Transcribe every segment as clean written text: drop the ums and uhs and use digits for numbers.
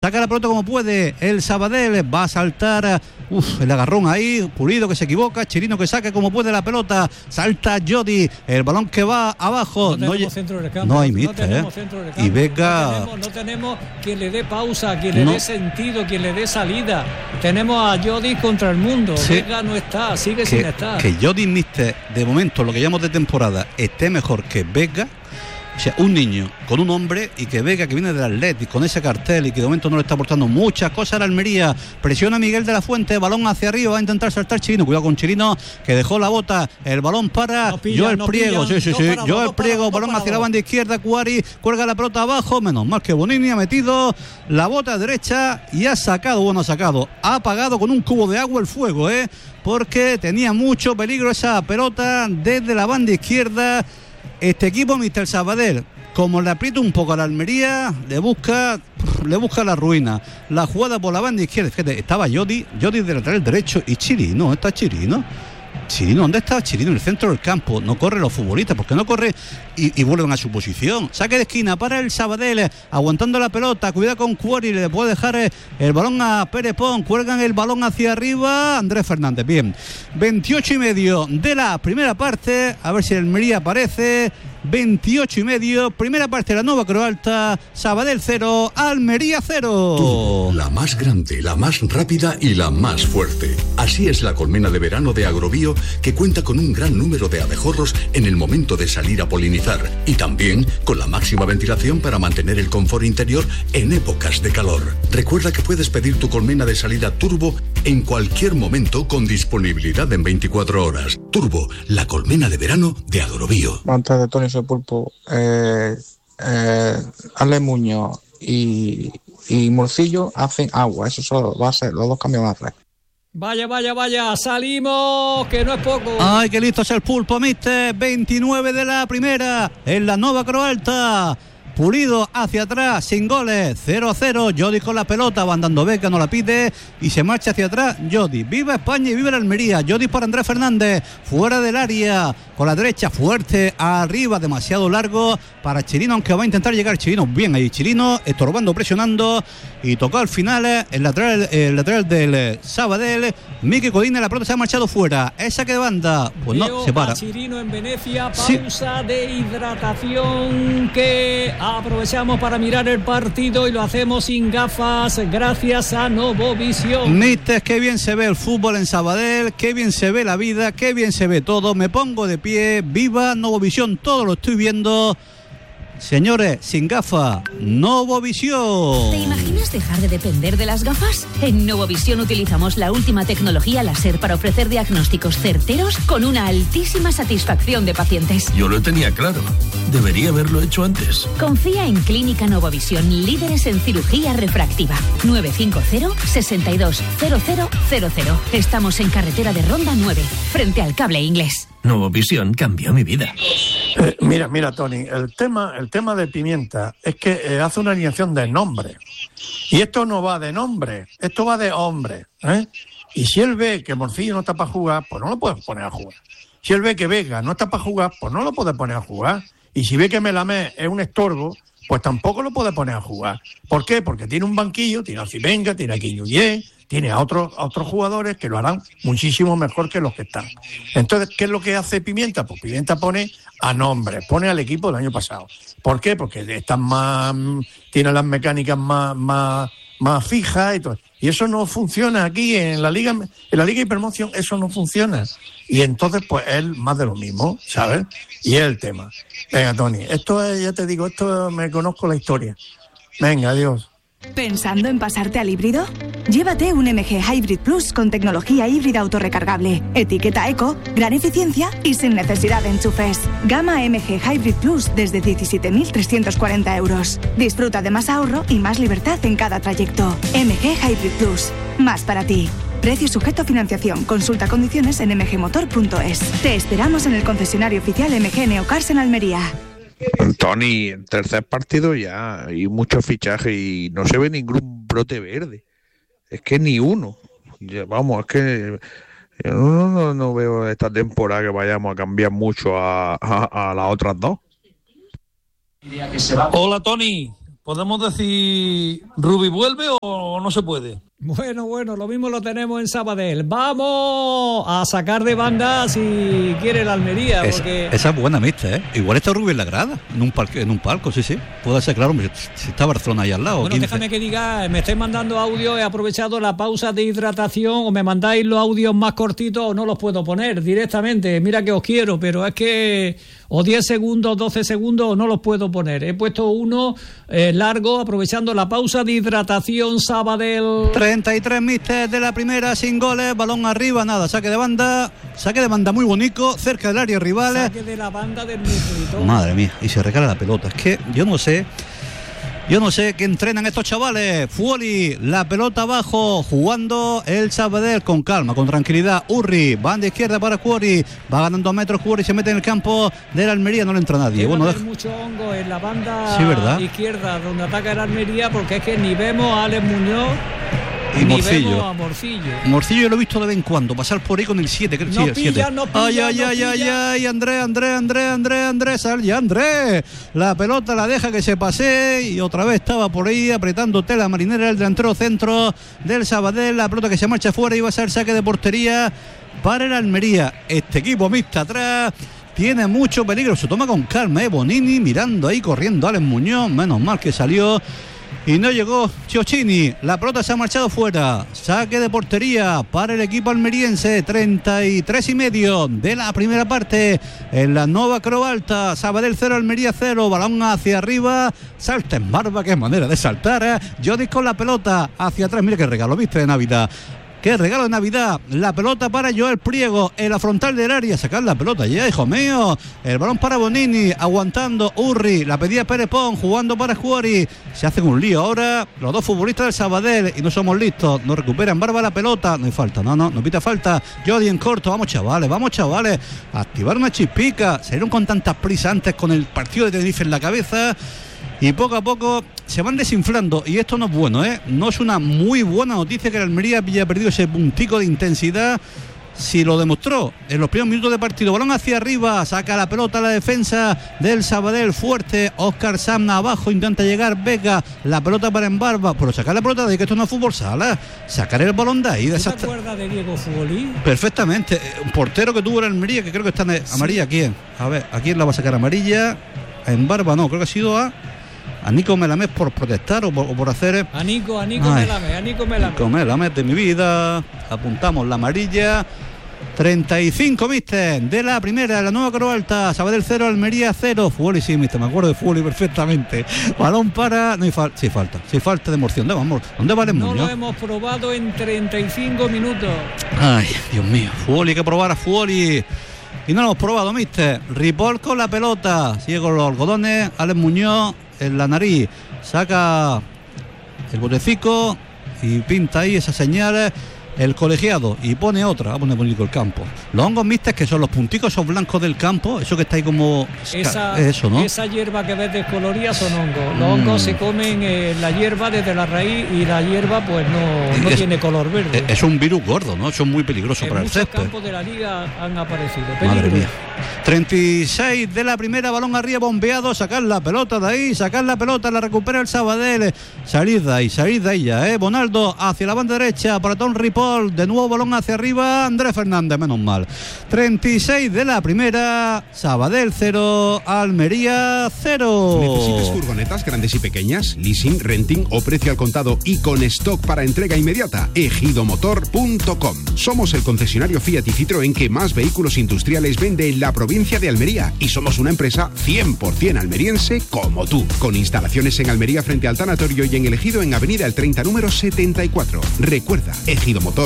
saca la pelota como puede el Sabadell, va a saltar, el agarrón ahí, Pulido que se equivoca, Chirino que saca como puede la pelota, salta Jody, el balón que va abajo, no hay míster, y Vega no tenemos quien le dé pausa, quien le dé sentido, quien le dé salida. Tenemos a Jody contra el mundo, sí. Vega no está, sigue sin estar. Que Jody míster, de momento lo que llamamos de temporada, esté mejor que Vega. O sea, un niño con un hombre, y que Vega, que viene del Atlético con ese cartel y que de momento no le está aportando muchas cosas a la Almería. Presiona Miguel de la Fuente, balón hacia arriba, va a intentar saltar Chirino, cuidado con Chirino que dejó la bota, el balón para Joel Priego, Joel Priego, balón hacia la banda izquierda, Cuari cuelga la pelota abajo, menos mal que Bonini ha metido la bota derecha y ha apagado con un cubo de agua el fuego, porque tenía mucho peligro esa pelota desde la banda izquierda. Este equipo, Mr. Sabadell, como le aprieta un poco a la Almería, le busca la ruina. La jugada por la banda izquierda, fíjate, estaba Jody de lateral derecho y Chirino, está Chirino, ¿dónde está Chirino? En el centro del campo, no corre los futbolistas, porque no corre y vuelven a su posición. Saque de esquina para el Sabadell, aguantando la pelota, cuidado con Cuori, le puede dejar el balón a Pérez Pon, cuelgan el balón hacia arriba, Andrés Fernández, bien. 28:30 de la primera parte, a ver si el Almería aparece. 28:30, primera parte de la Nova Croalta, Sabadell 0, Almería 0. Turbo, la más grande, la más rápida y la más fuerte. Así es la colmena de verano de Agrobio, que cuenta con un gran número de abejorros en el momento de salir a polinizar, y también con la máxima ventilación para mantener el confort interior en épocas de calor. Recuerda que puedes pedir tu colmena de salida Turbo en cualquier momento con disponibilidad en 24 horas. Turbo, la colmena de verano de Agrobio. Antes de Tony Sepulpo, Ale Muñoz y Morcillo hacen agua. Eso solo va a ser los dos cambios más frescos. Vaya, salimos, que no es poco. Ay, qué listo es el Pulpo, mister. 29 de la primera en la Nova Croalta. Pulido hacia atrás, sin goles, 0-0. Jody con la pelota, va andando Vega, no la pide y se marcha hacia atrás Jody. Viva España y viva la Almería. Jody para Andrés Fernández, fuera del área, con la derecha fuerte, arriba, demasiado largo para Chirino, aunque va a intentar llegar Chirino. Bien ahí Chirino, estorbando, presionando, y tocó al final el lateral del Sabadell. Miki Codina, la pelota se ha marchado fuera. Esa que de banda, pues no, se para. Chirino en Venecia, pausa de hidratación que aprovechamos para mirar el partido y lo hacemos sin gafas gracias a Novovisión. Mister, qué bien se ve el fútbol en Sabadell, qué bien se ve la vida, qué bien se ve todo. Me pongo de pie, viva Novovisión, todo lo estoy viendo. Señores, sin gafas, Novovisión. ¿Te imaginas dejar de depender de las gafas? En Novovisión utilizamos la última tecnología láser para ofrecer diagnósticos certeros con una altísima satisfacción de pacientes. Yo lo tenía claro. Debería haberlo hecho antes. Confía en Clínica Novovisión, líderes en cirugía refractiva. 950-620000. Estamos en carretera de Ronda 9, frente al Cable Inglés. Novovisión cambió mi vida. Mira, Tony, el tema de Pimienta es que hace una alineación de nombre. Y esto no va de nombre, esto va de hombre, Y si él ve que Morcillo no está para jugar, pues no lo puede poner a jugar. Si él ve que Vega no está para jugar, pues no lo puede poner a jugar. Y si ve que Melamé es un estorbo, pues tampoco lo puede poner a jugar. ¿Por qué? Porque tiene un banquillo, tiene a Civenga, tiene a Quiñullé, tiene a otros jugadores que lo harán muchísimo mejor que los que están. Entonces, ¿qué es lo que hace Pimienta? Pues Pimienta pone a nombre, pone al equipo del año pasado. ¿Por qué? Porque están tiene las mecánicas más fijas y todo. Y eso no funciona aquí en la Liga Hipermoción, eso no funciona. Y entonces, pues, él más de lo mismo, ¿sabes? Y es el tema. Venga, Tony, esto es, ya te digo, me conozco la historia. Venga, adiós. ¿Pensando en pasarte al híbrido? Llévate un MG Hybrid Plus con tecnología híbrida autorrecargable, etiqueta eco, gran eficiencia y sin necesidad de enchufes. Gama MG Hybrid Plus desde 17.340 euros. Disfruta de más ahorro y más libertad en cada trayecto. MG Hybrid Plus, más para ti. Precio sujeto a financiación. Consulta condiciones en mgmotor.es. Te esperamos en el concesionario oficial MG Neocars en Almería. Tony, en tercer partido ya hay mucho fichaje y no se ve ningún brote verde. Es que ni uno. Vamos, es que yo no veo esta temporada que vayamos a cambiar mucho a las otras dos. Hola, Tony. ¿Podemos decir Rubi vuelve o no se puede? Bueno, lo mismo lo tenemos en Sabadell. Vamos a sacar de banda si quiere la Almería. Porque... Esa es buena, mister, ¿eh? Igual está Rubio en la grada, en un palco, sí. Puede ser, claro, si está Barcelona ahí al lado. Bueno, 15. Déjame que diga, me estáis mandando audio, he aprovechado la pausa de hidratación, o me mandáis los audios más cortitos o no los puedo poner directamente. Mira que os quiero, pero es que o 10 segundos, 12 segundos no los puedo poner. He puesto uno largo, aprovechando la pausa de hidratación. Sabadell 33 mister de la primera, sin goles, balón arriba, nada, saque de banda muy bonito, cerca del área rival. Saque de la banda del Nutritón. Madre mía, y se regala la pelota. Es que yo no sé qué entrenan estos chavales. Fuoli, la pelota abajo, jugando el Sabadell con calma, con tranquilidad. Urri, banda izquierda para Cuori, va ganando metros Cuori, se mete en el campo de la Almería, no le entra nadie. Bueno, hay mucho hongo en la banda izquierda donde ataca el Almería, porque es que ni vemos a Alex Muñoz y Morcillo. Vemos a Morcillo yo lo he visto de vez en cuando pasar por ahí con el 7. Ay, Andrés, sal ya, Andrés. La pelota la deja que se pase y otra vez estaba por ahí apretando tela marinera el delantero centro del Sabadell. La pelota que se marcha fuera y va a ser saque de portería para el Almería. Este equipo mixto atrás tiene mucho peligro, se toma con calma, Bonini mirando ahí, corriendo Alex Muñoz, menos mal que salió y no llegó Chiochini. La pelota se ha marchado fuera, saque de portería para el equipo almeriense. 33,5 de la primera parte en la Nova Creu Alta. Sabadell 0, Almería 0, balón hacia arriba, salta en barba, qué manera de saltar, Jodis con la pelota hacia atrás, mira qué regalo, viste, de Navidad. Qué regalo de Navidad, la pelota para Joel Priego en la frontal del área, sacar la pelota ya, hijo mío, el balón para Bonini, aguantando Urri, la pedía Pérez Pon, jugando para Cuori, se hacen un lío ahora los dos futbolistas del Sabadell y no somos listos, no recuperan Barba la pelota, no hay falta, no pita falta, Jodi en corto, vamos chavales, activar una chispica, salieron con tantas prisas antes con el partido de Tenerife en la cabeza y poco a poco se van desinflando y esto no es bueno, no es una muy buena noticia que el Almería haya perdido ese puntico de intensidad. Si lo demostró en los primeros minutos de partido, balón hacia arriba, saca la pelota a la defensa del Sabadell, fuerte, Óscar Samna abajo, intenta llegar Vega, la pelota para Embarba, pero sacar la pelota de ahí, que esto no es fútbol sala, sacar el balón de ahí. ¿Te acuerdas de Diego Futbolí? Perfectamente, un portero que tuvo en Almería, que creo que está en amarilla, ¿quién? A ver, ¿a quién la va a sacar amarilla? A Embarba no, creo que ha sido a Nico Melamés por protestar o por hacer... A Nico Melamés de mi vida. Apuntamos la amarilla. 35, mister, de la primera, de la Nova Creu Alta. Sabadell 0, Almería 0. Fuoli, sí, mister, me acuerdo de Fuoli perfectamente. Balón para... No hay falta, sí, falta de emoción. ¿Dónde va el Muñoz? No lo hemos probado en 35 minutos. Ay, Dios mío. Fuoli, hay que probar a Fuoli. Y no lo hemos probado, mister. Ripoll con la pelota. Sigue con los algodones. Alex Muñoz en la nariz. Saca el botecico y pinta ahí esas señales. El colegiado y pone otra, va a poner bonito el campo. Los hongos mixtes, que son los punticos esos blancos del campo, eso que está ahí como... eso, ¿no? Esa hierba que ves descolorida son hongos. Los hongos se comen la hierba desde la raíz y la hierba pues no tiene color verde. Es un virus gordo, ¿no? Son muy peligrosos para el césped. En muchos campos de la liga han aparecido. Madre mía. 36 de la primera, balón arriba bombeado, sacar la pelota de ahí, la recupera el Sabadell. Salir de ahí ya, Bonaldo hacia la banda derecha para Tom Ripoll. De nuevo balón hacia arriba, Andrés Fernández, menos mal. 36 de la primera, Sabadell 0, Almería 0. ¿Necesitas furgonetas grandes y pequeñas? Leasing, renting o precio al contado y con stock para entrega inmediata. Ejidomotor.com. Somos el concesionario Fiat y Citroën que más vehículos industriales vende en la provincia de Almería y somos una empresa 100% almeriense como tú. Con instalaciones en Almería frente al tanatorio y en el Ejido en Avenida El 30 número 74. Recuerda, Ejidomotor.com.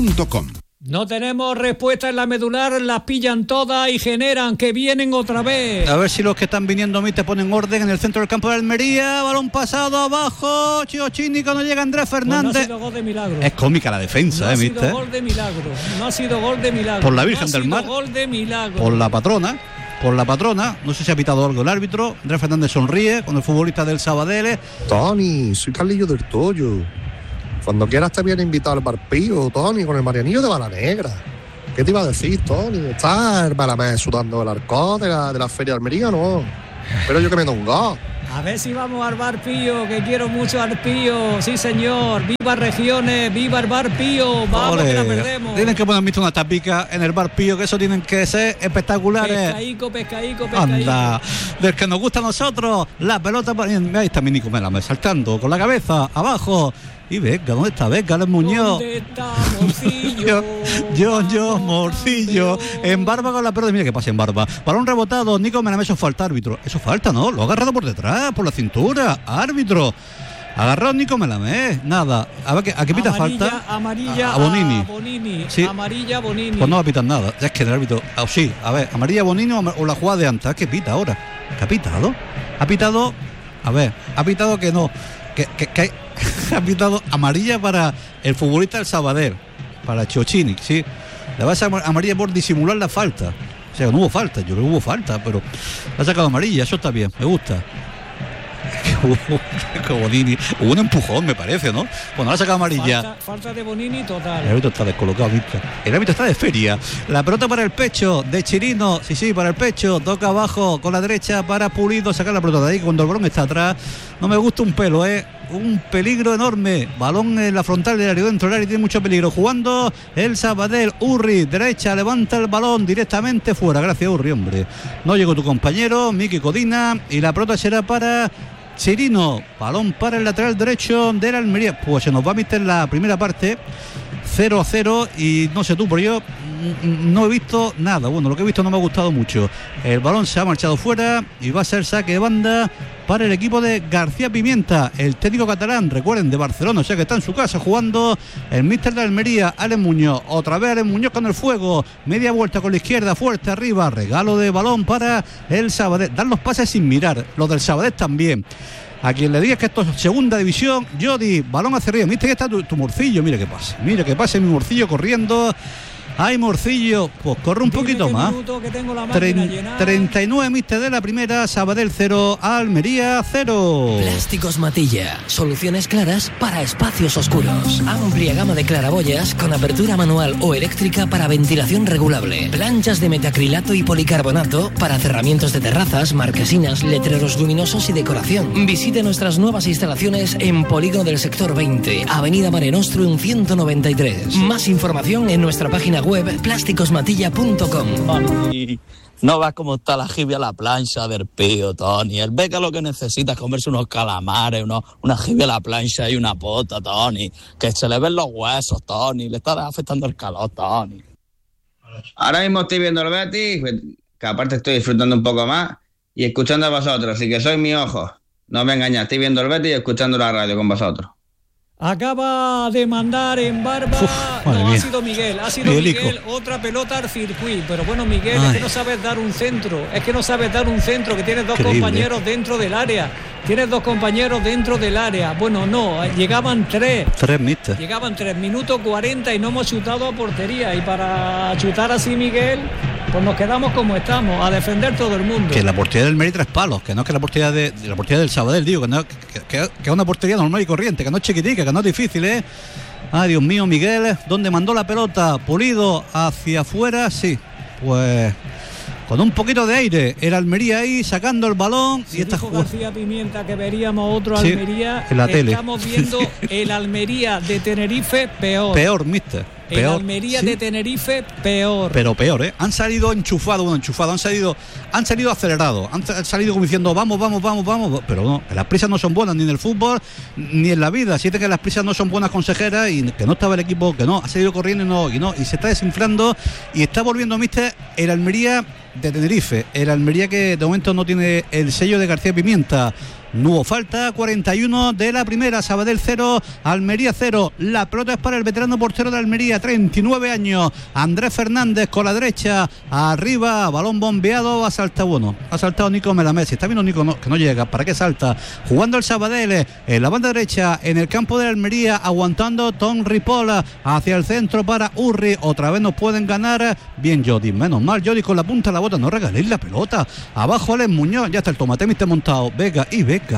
No tenemos respuesta en la medular, las pillan todas y generan que vienen otra vez. A ver si los que están viniendo a mí te ponen orden en el centro del campo de Almería. Balón pasado abajo, Chiochini cuando llega Andrés Fernández. Pues no ha sido gol de milagro. Es cómica la defensa, mister. No ha sido gol de milagro. Por la Virgen del Mar. Gol de milagro. Por la patrona, no sé si ha pitado algo el árbitro. Andrés Fernández sonríe con el futbolista del Sabadell. Tony, soy Carlillo del Toyo. Cuando quieras te viene invitado al Barpío, Tony, con el Marianillo de Bala Negra. ¿Qué te iba a decir, Tony? ¿Está el Balamés sudando el arco de la Feria de Almería, no? Pero yo que me da un gol. A ver si vamos al Bar Pío, que quiero mucho al Pío. Sí, señor. Viva Regiones, viva el Bar Pío. Vamos, que la perdemos. Tienen que poner una tapica en el Bar Pío, que eso tienen que ser espectaculares. Pescaico. Anda, del que nos gusta a nosotros, la pelota. Ahí está mi Nico Melame, saltando con la cabeza abajo. Y Vega, ¿dónde está Vega? El Muñoz. ¿Dónde está Morcillo? Yo, Morcillo. En Barba con la pelota. Mira que pasa en Barba. Balón rebotado, Nico Melame, eso falta, árbitro. Eso falta, ¿no? Lo ha agarrado por detrás, por la cintura. Árbitro. Agarrado Nico Melame, nada. A ver, ¿a qué pita falta? Amarilla a Bonini. Sí. Amarilla a Bonini. Pues no va a pitar nada. Ya es que el árbitro. Sí, a ver, amarilla a Bonini o la jugada de antes. ¿Qué pita ahora? ¿Qué ha pitado? Ha pitado. A ver, ha pitado que no. Que ha pitado amarilla para el futbolista del Sabadell, para Chochini, sí. Le va a ser amarilla por disimular la falta. O sea, no hubo falta, yo creo que hubo falta, pero le ha sacado amarilla, eso está bien, me gusta. Bonini, hubo un empujón, me parece, ¿no? Bueno, le ha sacado amarilla. Falta de Bonini total. El árbitro está descolocado, ¿viste? El árbitro está de feria. La pelota para el pecho de Chirino, sí, para el pecho, toca abajo con la derecha para Pulido, sacar la pelota de ahí cuando el balón está atrás. No me gusta un pelo, un peligro enorme. Balón en la frontal del área, dentro del área, tiene mucho peligro. Jugando el Sabadell, Urri, derecha, levanta el balón directamente fuera. Gracias, Urri, hombre. No llegó tu compañero, Miki Codina, y la pelota será para Chirino. Balón para el lateral derecho del Almería. Pues se nos va a meter la primera parte 0-0 y no sé tú, pero yo no he visto nada. Bueno, lo que he visto no me ha gustado mucho. El balón se ha marchado fuera y va a ser saque de banda para el equipo de García Pimienta, el técnico catalán, recuerden, de Barcelona, o sea que está en su casa jugando el míster de Almería, Alex Muñoz. Otra vez Alex Muñoz con el fuego, media vuelta con la izquierda, fuerte arriba, regalo de balón para el Sabadell. Dan los pases sin mirar, los del Sabadell también. A quien le digas que esto es segunda división, Jody, balón hacia arriba. Viste que está tu Morcillo, mira que pase mi Morcillo corriendo. Ay, Morcillo, pues corre un poquito más. 39 míster de la primera, Sabadell 0, Almería 0. Plásticos Matilla, soluciones claras para espacios oscuros. Amplia gama de claraboyas con apertura manual o eléctrica para ventilación regulable. Planchas de metacrilato y policarbonato para cerramientos de terrazas, marquesinas, letreros luminosos y decoración. Visite nuestras nuevas instalaciones en Polígono del Sector 20, Avenida Mare Nostrum 193. Más información en nuestra página web plásticosmatilla.com. No vas como está la jibia a la plancha del Pío, Tony. El Beca lo que necesita es comerse unos calamares, una jibia a la plancha y una pota, Tony. Que se le ven los huesos, Tony. Le está afectando el calor, Tony. Ahora mismo estoy viendo el Betis, que aparte estoy disfrutando un poco más y escuchando a vosotros, así que sois mis ojos. No me engañáis, estoy viendo el Betis y escuchando la radio con vosotros. Acaba de mandar en Barba. Ha sido Miguel, otra pelota al circuito. Pero bueno, Miguel, es que no sabes dar un centro. Que tienes dos compañeros dentro del área. Bueno, no, llegaban tres. Llegaban 3 minutos 40 y no hemos chutado a portería. Y para chutar así, Miguel, pues nos quedamos como estamos, a defender todo el mundo. Que la portería del Mérida 3 palos, que no es que la portería del Sabadell, digo, que es una portería normal y corriente, que no es chiquitica, que no es difícil, Ay, Dios mío, Miguel, ¿dónde mandó la pelota? Pulido hacia afuera, sí, pues con un poquito de aire, el Almería ahí sacando el balón. Y esta García Pimienta que veríamos otro Almería. En la tele. Estamos viendo el Almería de Tenerife peor. Mister. El Almería de Tenerife peor. Pero peor, Han salido enchufados, han salido acelerados, han salido como diciendo vamos, pero no, las prisas no son buenas ni en el fútbol ni en la vida. Siente que las prisas no son buenas consejeras y que no estaba el equipo, que no, ha salido corriendo y se está desinflando y está volviendo, mister, el Almería de Tenerife, el Almería que de momento no tiene el sello de García Pimienta. No hubo falta, 41 de la primera, Sabadell 0, Almería 0. La pelota es para el veterano portero de Almería, 39 años, Andrés Fernández con la derecha, arriba, balón bombeado, ha saltado Nico Melamesi. Está viendo Nico que no llega, ¿para qué salta? Jugando el Sabadell en la banda derecha, en el campo de Almería, aguantando Tom Ripoll hacia el centro para Urri. Otra vez nos pueden ganar. Bien Jody, menos mal Jody con la punta de la bota, no regaléis la pelota. Abajo Alex Muñoz, ya está el tomate está montado. Vega,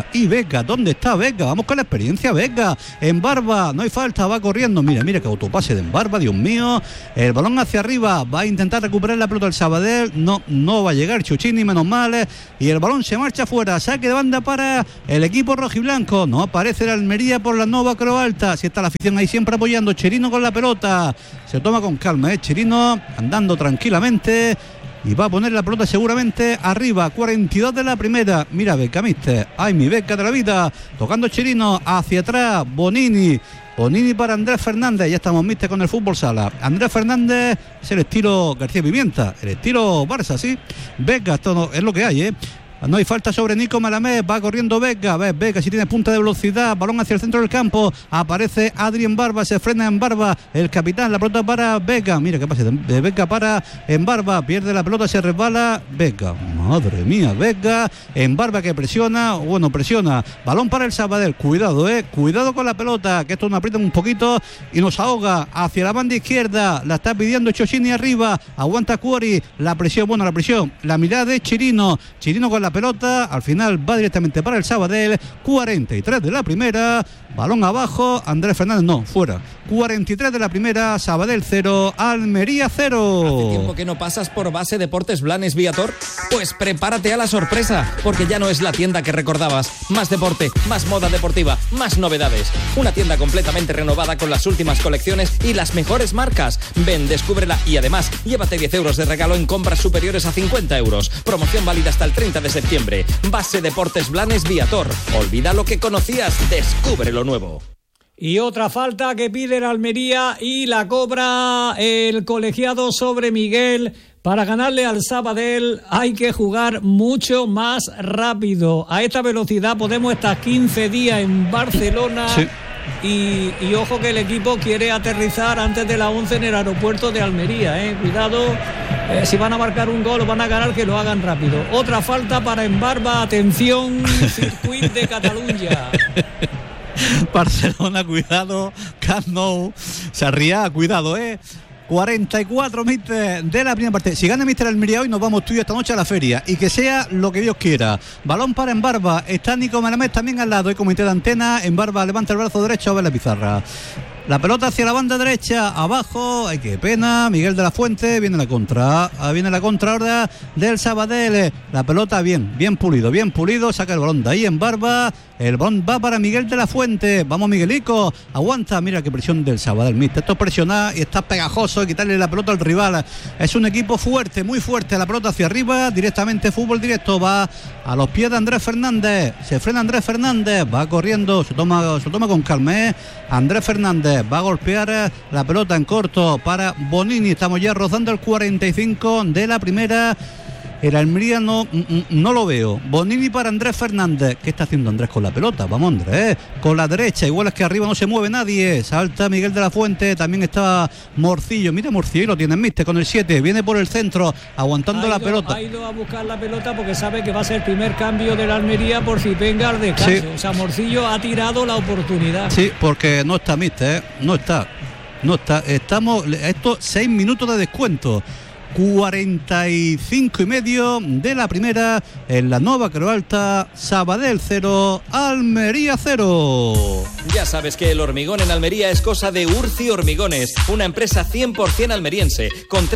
¿dónde está Vega? Vamos con la experiencia, Vega. En Barba, no hay falta, va corriendo. Mira que autopase de En Barba, Dios mío. El balón hacia arriba, va a intentar recuperar la pelota el Sabadell. No va a llegar Chuchini, menos mal. Y el balón se marcha fuera. Saque de banda para el equipo rojiblanco. No aparece el Almería por la Nova Croalta. Si está la afición ahí siempre apoyando. Chirino con la pelota. Se toma con calma, Chirino andando tranquilamente. Y va a poner la pelota seguramente arriba. 42 de la primera. Mira Beca, mister. Ay, mi Beca de la vida. Tocando Chirino hacia atrás. Bonini para Andrés Fernández. Ya estamos, mister, con el fútbol sala. Andrés Fernández es el estilo García Pimienta, el estilo Barça, ¿sí? Beca, esto no, es lo que hay, No hay falta sobre Nico Malamé, va corriendo Vega, Vega si tiene punta de velocidad, balón hacia el centro del campo, aparece Adrien Barba, se frena En Barba, el capitán, la pelota para Vega, mira qué pasa, de Vega para En Barba, pierde la pelota, se resbala, Vega, madre mía, Vega, En Barba que presiona, balón para el Sabadell, cuidado con la pelota, que esto nos aprieta un poquito y nos ahoga, hacia la banda izquierda, la está pidiendo Chochini arriba, aguanta Cuori, la presión, la mirada de Chirino con la pelota, al final va directamente para el Sabadell. 43 de la primera, balón abajo, Andrés Fernández fuera. 43 de la primera, Sabadell 0, Almería 0. ¿Hace tiempo que no pasas por Base Deportes Blanes Viator? Pues prepárate a la sorpresa, porque ya no es la tienda que recordabas. Más deporte, más moda deportiva, más novedades. Una tienda completamente renovada con las últimas colecciones y las mejores marcas. Ven, descúbrela y además llévate 10 euros de regalo en compras superiores a 50 euros. Promoción válida hasta el 30 de septiembre. Base Deportes Blanes Viator. Olvida lo que conocías, descubre lo nuevo. Y otra falta que pide el Almería y la cobra el colegiado sobre Miguel. Para ganarle al Sabadell hay que jugar mucho más rápido. A esta velocidad podemos estar 15 días en Barcelona. Sí. Y ojo que el equipo quiere aterrizar antes de las 11 en el aeropuerto de Almería. Cuidado, si van a marcar un gol o van a ganar, que lo hagan rápido. Otra falta para En Barba. Atención, Circuit de Cataluña. Barcelona, cuidado. Camp Nou, Sarriá, cuidado, 44 mister de la primera parte. Si gana mister Almería hoy, nos vamos tú y yo esta noche a la feria. Y que sea lo que Dios quiera. Balón para En Barba. Está Nico Malamés también al lado. Hay comité de antena. En Barba levanta el brazo derecho a ver la pizarra. La pelota hacia la banda derecha, abajo, ay qué pena, Miguel de la Fuente, viene la contra ahora del Sabadell, la pelota bien pulido, saca el balón de ahí En Barba, el balón va para Miguel de la Fuente, vamos Miguelico, aguanta, mira qué presión del Sabadell, mister, esto es presionar y está pegajoso, quitarle la pelota al rival, es un equipo fuerte, muy fuerte, la pelota hacia arriba, directamente fútbol directo, va a los pies de Andrés Fernández, se frena Andrés Fernández, va corriendo, se toma con calma, Andrés Fernández va a golpear la pelota en corto para Bonini. Estamos ya rozando el 45 de la primera. El Almería no lo veo. Bonini para Andrés Fernández. ¿Qué está haciendo Andrés con la pelota? Vamos Andrés, con la derecha. Igual es que arriba no se mueve nadie. Salta Miguel de la Fuente. También está Morcillo. Mira Morcillo, lo tiene mister con el 7. Viene por el centro, aguantando la pelota. Ha ido a buscar la pelota porque sabe que va a ser el primer cambio de la Almería por si venga al descanso. Sí. O sea, Morcillo ha tirado la oportunidad. Sí, porque no está mister, No está. Estamos, esto 6 minutos de descuento. 45 y medio de la primera en la Nova Croalta. Sabadell 0, Almería 0. Ya sabes que el hormigón en Almería es cosa de Urci Hormigones, una empresa 100% almeriense, con